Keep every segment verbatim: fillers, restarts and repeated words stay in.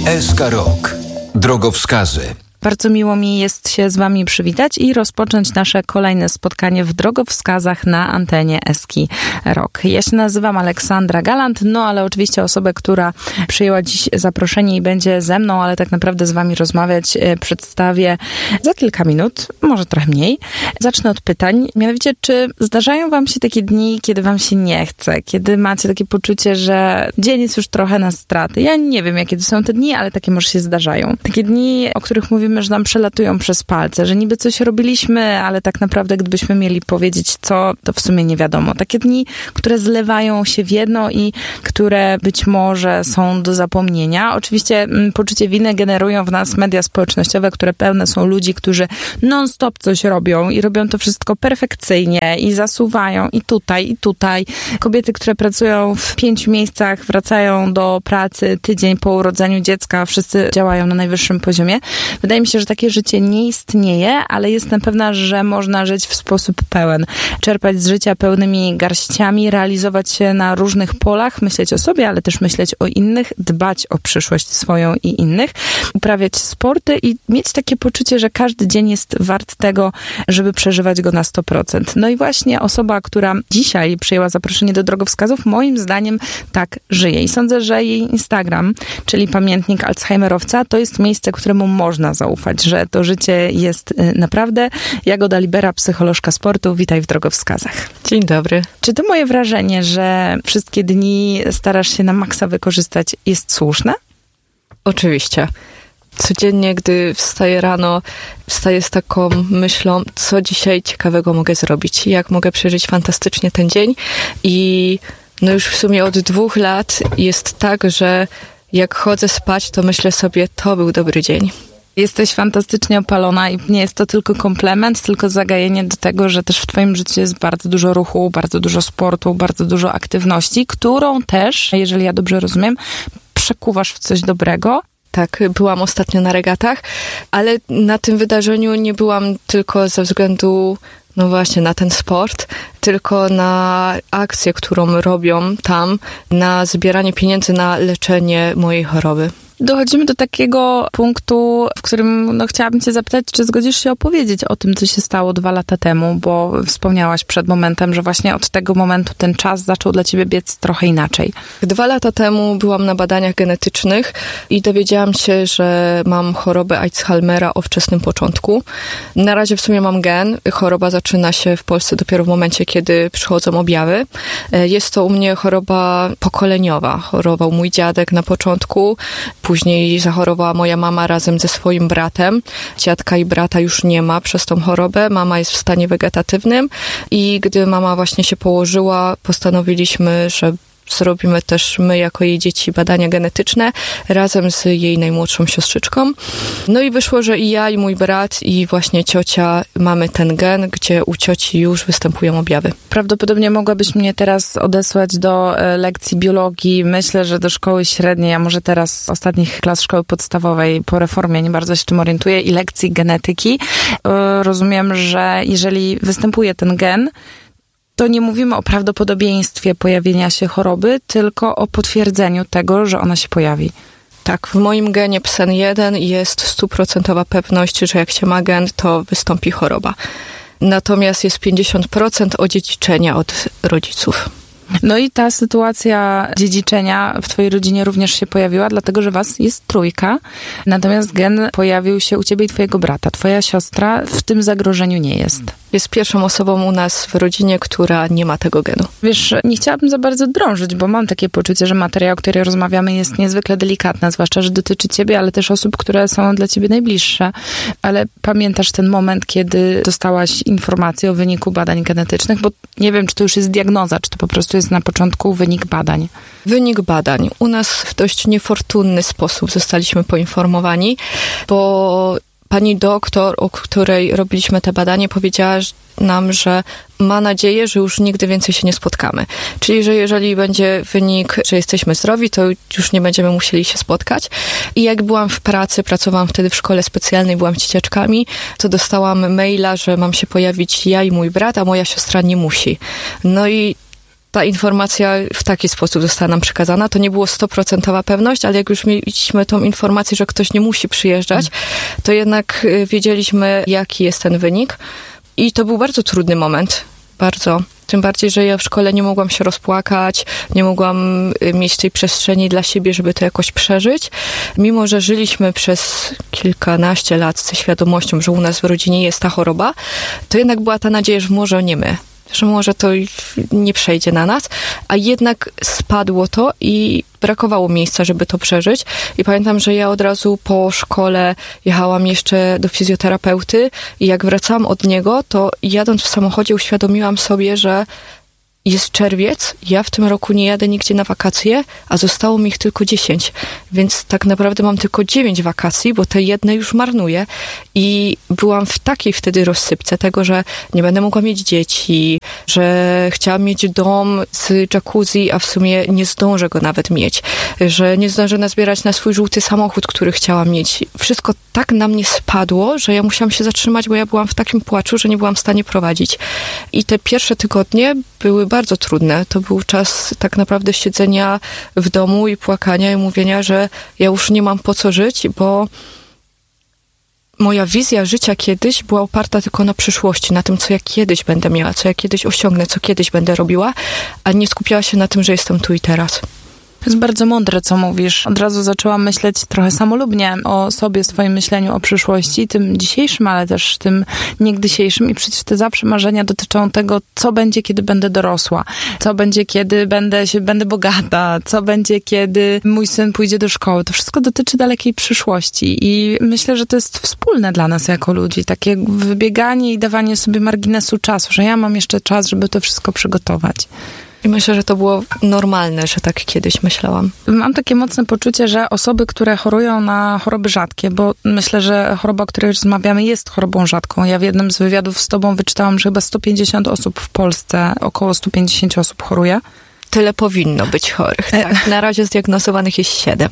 S K Rock. Drogowskazy. Bardzo miło mi jest się z Wami przywitać i rozpocząć nasze kolejne spotkanie w drogowskazach na antenie S K Rock. Ja się nazywam Aleksandra Galant, no ale oczywiście osobę, która przyjęła dziś zaproszenie i będzie ze mną, ale tak naprawdę z Wami rozmawiać, przedstawię za kilka minut, może trochę mniej. Zacznę od pytań, mianowicie czy zdarzają Wam się takie dni, kiedy Wam się nie chce, kiedy macie takie poczucie, że dzień jest już trochę na straty. Ja nie wiem, jakie to są te dni, ale takie może się zdarzają. Takie dni, o których mówimy, że nam przelatują przez palce, że niby coś robiliśmy, ale tak naprawdę gdybyśmy mieli powiedzieć co, to w sumie nie wiadomo. Takie dni, które zlewają się w jedno i które być może są do zapomnienia. Oczywiście m, poczucie winy generują w nas media społecznościowe, które pełne są ludzi, którzy non-stop coś robią i robią to wszystko perfekcyjnie i zasuwają i tutaj, i tutaj. Kobiety, które pracują w pięciu miejscach, wracają do pracy tydzień po urodzeniu dziecka, wszyscy działają na najwyższym poziomie. Wydaje mi się, że takie życie nie istnieje, ale jestem pewna, że można żyć w sposób pełen. Czerpać z życia pełnymi garściami, realizować się na różnych polach, myśleć o sobie, ale też myśleć o innych, dbać o przyszłość swoją i innych, uprawiać sporty i mieć takie poczucie, że każdy dzień jest wart tego, żeby przeżywać go na sto procent. No i właśnie osoba, która dzisiaj przyjęła zaproszenie do drogowskazów, moim zdaniem tak żyje. I sądzę, że jej Instagram, czyli pamiętnik Alzheimerowca, to jest miejsce, któremu można zaufać, że to życie jest naprawdę. Jagoda Libera, psycholożka sportu. Witaj w drogowskazach. Dzień dobry. Czy to moje wrażenie, że wszystkie dni starasz się na maksa wykorzystać, jest słuszne? Oczywiście. Codziennie, gdy wstaję rano, wstaję z taką myślą, co dzisiaj ciekawego mogę zrobić, jak mogę przeżyć fantastycznie ten dzień i no już w sumie od dwóch lat jest tak, że jak chodzę spać, to myślę sobie, to był dobry dzień. Jesteś fantastycznie opalona i nie jest to tylko komplement, tylko zagajenie do tego, że też w twoim życiu jest bardzo dużo ruchu, bardzo dużo sportu, bardzo dużo aktywności, którą też, jeżeli ja dobrze rozumiem, przekuwasz w coś dobrego. Tak, byłam ostatnio na regatach, ale na tym wydarzeniu nie byłam tylko ze względu, no właśnie, na ten sport, tylko na akcję, którą robią tam, na zbieranie pieniędzy na leczenie mojej choroby. Dochodzimy do takiego punktu, w którym no, chciałabym cię zapytać, czy zgodzisz się opowiedzieć o tym, co się stało dwa lata temu, bo wspomniałaś przed momentem, że właśnie od tego momentu ten czas zaczął dla ciebie biec trochę inaczej. Dwa lata temu byłam na badaniach genetycznych i dowiedziałam się, że mam chorobę Alzheimera o wczesnym początku. Na razie w sumie mam gen. Choroba zaczyna się w Polsce dopiero w momencie, kiedy przychodzą objawy. Jest to u mnie choroba pokoleniowa. Chorował mój dziadek na początku, później zachorowała moja mama razem ze swoim bratem. Dziadka i brata już nie ma przez tą chorobę. Mama jest w stanie wegetatywnym i gdy mama właśnie się położyła, postanowiliśmy, że zrobimy też my jako jej dzieci badania genetyczne razem z jej najmłodszą siostrzyczką. No i wyszło, że i ja, i mój brat, i właśnie ciocia mamy ten gen, gdzie u cioci już występują objawy. Prawdopodobnie mogłabyś mnie teraz odesłać do lekcji biologii, myślę, że do szkoły średniej, a może teraz ostatnich klas szkoły podstawowej po reformie, nie bardzo się tym orientuję, i lekcji genetyki. Rozumiem, że jeżeli występuje ten gen, to nie mówimy o prawdopodobieństwie pojawienia się choroby, tylko o potwierdzeniu tego, że ona się pojawi. Tak, w moim genie P S E N jeden jest stuprocentowa pewność, że jak się ma gen, to wystąpi choroba. Natomiast jest pięćdziesiąt procent odziedziczenia od rodziców. No i ta sytuacja dziedziczenia w twojej rodzinie również się pojawiła, dlatego że was jest trójka, natomiast gen pojawił się u ciebie i twojego brata. Twoja siostra w tym zagrożeniu nie jest. Jest pierwszą osobą u nas w rodzinie, która nie ma tego genu. Wiesz, nie chciałabym za bardzo drążyć, bo mam takie poczucie, że materia, o której rozmawiamy, jest niezwykle delikatna, zwłaszcza, że dotyczy ciebie, ale też osób, które są dla ciebie najbliższe. Ale pamiętasz ten moment, kiedy dostałaś informację o wyniku badań genetycznych? Bo nie wiem, czy to już jest diagnoza, czy to po prostu jest na początku wynik badań. Wynik badań. U nas w dość niefortunny sposób zostaliśmy poinformowani, bo pani doktor, o której robiliśmy te badanie, powiedziała nam, że ma nadzieję, że już nigdy więcej się nie spotkamy. Czyli, że jeżeli będzie wynik, że jesteśmy zdrowi, to już nie będziemy musieli się spotkać. I jak byłam w pracy, pracowałam wtedy w szkole specjalnej, byłam dzieciaczkami, to dostałam maila, że mam się pojawić ja i mój brat, a moja siostra nie musi. No i ta informacja w taki sposób została nam przekazana. To nie było stuprocentowa pewność, ale jak już mieliśmy tą informację, że ktoś nie musi przyjeżdżać, to jednak wiedzieliśmy, jaki jest ten wynik. I to był bardzo trudny moment. Bardzo. Tym bardziej, że ja w szkole nie mogłam się rozpłakać, nie mogłam mieć tej przestrzeni dla siebie, żeby to jakoś przeżyć. Mimo, że żyliśmy przez kilkanaście lat ze świadomością, że u nas w rodzinie jest ta choroba, to jednak była ta nadzieja, że może nie my. Że może to nie przejdzie na nas, a jednak spadło to i brakowało miejsca, żeby to przeżyć. I pamiętam, że ja od razu po szkole jechałam jeszcze do fizjoterapeuty i jak wracałam od niego, to jadąc w samochodzie uświadomiłam sobie, że jest czerwiec, ja w tym roku nie jadę nigdzie na wakacje, a zostało mi ich tylko dziesięć. Więc tak naprawdę mam tylko dziewięć wakacji, bo te jedne już marnuję. I byłam w takiej wtedy rozsypce tego, że nie będę mogła mieć dzieci, że chciałam mieć dom z jacuzzi, a w sumie nie zdążę go nawet mieć. Że nie zdążę nazbierać na swój żółty samochód, który chciałam mieć. Wszystko tak na mnie spadło, że ja musiałam się zatrzymać, bo ja byłam w takim płaczu, że nie byłam w stanie prowadzić. I te pierwsze tygodnie były bardzo trudne. To był czas tak naprawdę siedzenia w domu i płakania i mówienia, że ja już nie mam po co żyć, bo moja wizja życia kiedyś była oparta tylko na przyszłości, na tym, co ja kiedyś będę miała, co ja kiedyś osiągnę, co kiedyś będę robiła, a nie skupiała się na tym, że jestem tu i teraz. To jest bardzo mądre, co mówisz. Od razu zaczęłam myśleć trochę samolubnie o sobie, swoim myśleniu o przyszłości, tym dzisiejszym, ale też tym niegdysiejszym. I przecież te zawsze marzenia dotyczą tego, co będzie, kiedy będę dorosła, co będzie, kiedy będę się, będę bogata, co będzie, kiedy mój syn pójdzie do szkoły. To wszystko dotyczy dalekiej przyszłości i myślę, że to jest wspólne dla nas jako ludzi. Takie wybieganie i dawanie sobie marginesu czasu, że ja mam jeszcze czas, żeby to wszystko przygotować. I myślę, że to było normalne, że tak kiedyś myślałam. Mam takie mocne poczucie, że osoby, które chorują na choroby rzadkie, bo myślę, że choroba, o której już rozmawiamy, jest chorobą rzadką. Ja w jednym z wywiadów z tobą wyczytałam, że chyba sto pięćdziesiąt osób w Polsce, około sto pięćdziesiąt osób choruje. Tyle powinno być chorych, tak. Na razie zdiagnozowanych jest siedem.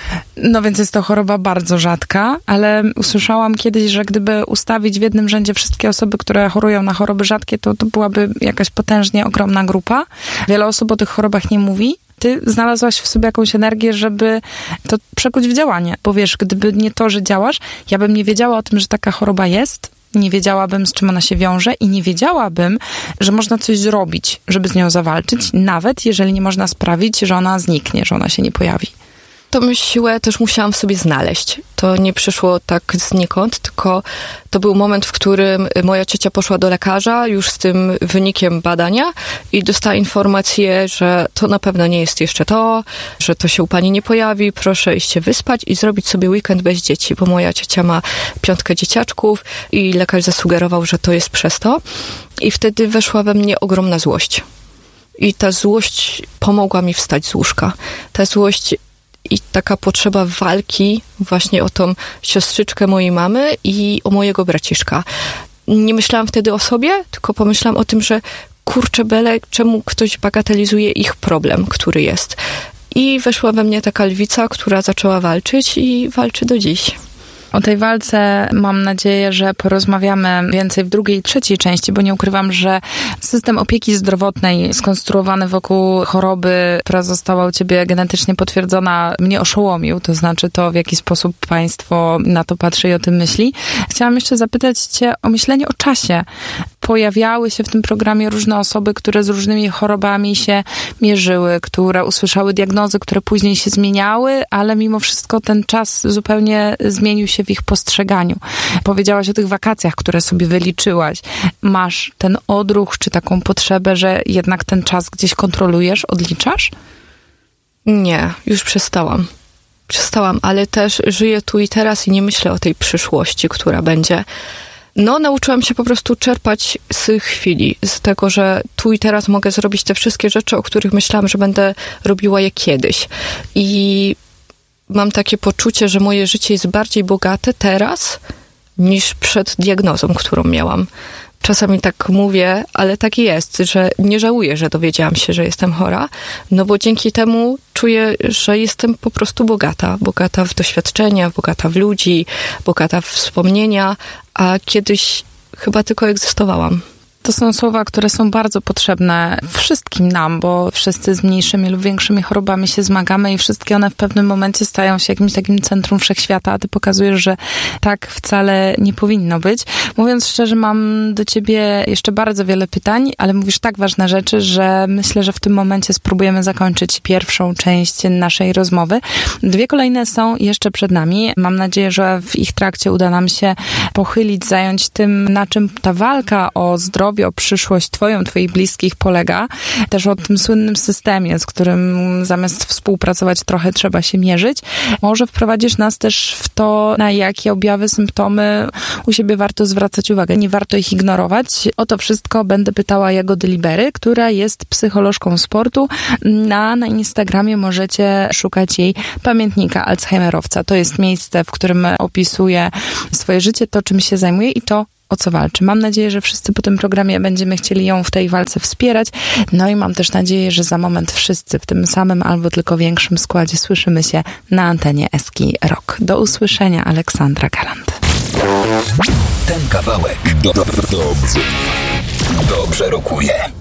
No więc jest to choroba bardzo rzadka, ale usłyszałam kiedyś, że gdyby ustawić w jednym rzędzie wszystkie osoby, które chorują na choroby rzadkie, to, to byłaby jakaś potężnie ogromna grupa. Wiele osób o tych chorobach nie mówi. Ty znalazłaś w sobie jakąś energię, żeby to przekuć w działanie. Bo wiesz, gdyby nie to, że działasz, ja bym nie wiedziała o tym, że taka choroba jest, nie wiedziałabym, z czym ona się wiąże i nie wiedziałabym, że można coś zrobić, żeby z nią zawalczyć, nawet jeżeli nie można sprawić, że ona zniknie, że ona się nie pojawi. Tą siłę też musiałam w sobie znaleźć. To nie przyszło tak znikąd, tylko to był moment, w którym moja ciocia poszła do lekarza już z tym wynikiem badania i dostała informację, że to na pewno nie jest jeszcze to, że to się u pani nie pojawi, proszę iść się wyspać i zrobić sobie weekend bez dzieci, bo moja ciocia ma piątkę dzieciaczków i lekarz zasugerował, że to jest przez to. I wtedy weszła we mnie ogromna złość. I ta złość pomogła mi wstać z łóżka. Ta złość i taka potrzeba walki właśnie o tą siostrzyczkę mojej mamy i o mojego braciszka. Nie myślałam wtedy o sobie, tylko pomyślałam o tym, że kurczę bele, czemu ktoś bagatelizuje ich problem, który jest. I weszła we mnie taka lwica, która zaczęła walczyć i walczy do dziś. O tej walce mam nadzieję, że porozmawiamy więcej w drugiej i trzeciej części, bo nie ukrywam, że system opieki zdrowotnej skonstruowany wokół choroby, która została u ciebie genetycznie potwierdzona, mnie oszołomił. To znaczy to, w jaki sposób państwo na to patrzy i o tym myśli. Chciałam jeszcze zapytać cię o myślenie o czasie. Pojawiały się w tym programie różne osoby, które z różnymi chorobami się mierzyły, które usłyszały diagnozy, które później się zmieniały, ale mimo wszystko ten czas zupełnie zmienił się w ich postrzeganiu. Powiedziałaś o tych wakacjach, które sobie wyliczyłaś. Masz ten odruch, czy taką potrzebę, że jednak ten czas gdzieś kontrolujesz, odliczasz? Nie, już przestałam. Przestałam, ale też żyję tu i teraz i nie myślę o tej przyszłości, która będzie. No, nauczyłam się po prostu czerpać z chwili, z tego, że tu i teraz mogę zrobić te wszystkie rzeczy, o których myślałam, że będę robiła je kiedyś. I mam takie poczucie, że moje życie jest bardziej bogate teraz niż przed diagnozą, którą miałam. Czasami tak mówię, ale tak jest, że nie żałuję, że dowiedziałam się, że jestem chora, no bo dzięki temu czuję, że jestem po prostu bogata. Bogata w doświadczenia, bogata w ludzi, bogata w wspomnienia, a kiedyś chyba tylko egzystowałam. to są słowa, które są bardzo potrzebne wszystkim nam, bo wszyscy z mniejszymi lub większymi chorobami się zmagamy i wszystkie one w pewnym momencie stają się jakimś takim centrum wszechświata, a ty pokazujesz, że tak wcale nie powinno być. Mówiąc szczerze, mam do ciebie jeszcze bardzo wiele pytań, ale mówisz tak ważne rzeczy, że myślę, że w tym momencie spróbujemy zakończyć pierwszą część naszej rozmowy. Dwie kolejne są jeszcze przed nami. Mam nadzieję, że w ich trakcie uda nam się pochylić, zająć tym, na czym ta walka o zdrowie, o przyszłość twoją, twoich bliskich polega. Też o tym słynnym systemie, z którym zamiast współpracować trochę trzeba się mierzyć. Może wprowadzisz nas też w to, na jakie objawy, symptomy u siebie warto zwracać uwagę. Nie warto ich ignorować. O to wszystko będę pytała Jagody Libery, która jest psycholożką sportu. Na, na Instagramie możecie szukać jej pamiętnika Alzheimerowca. To jest miejsce, w którym opisuje swoje życie, to czym się zajmuje i to, o co walczy. Mam nadzieję, że wszyscy po tym programie będziemy chcieli ją w tej walce wspierać. No i mam też nadzieję, że za moment wszyscy w tym samym albo tylko większym składzie słyszymy się na antenie Eski Rock. Do usłyszenia, Aleksandra Galant. Ten kawałek do, do, dobrze, dobrze rokuje.